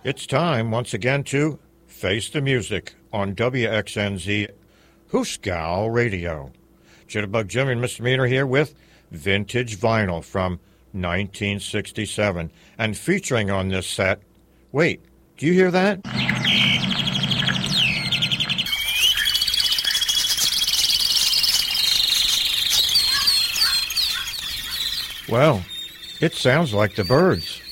It's time once again to Face the Music on WXNZ Hooskow Radio. Jitterbug Jimmy and Mr. Meaner here with vintage vinyl from 1967. And featuring on this set, wait, do you hear that? Well, it sounds like the Byrds.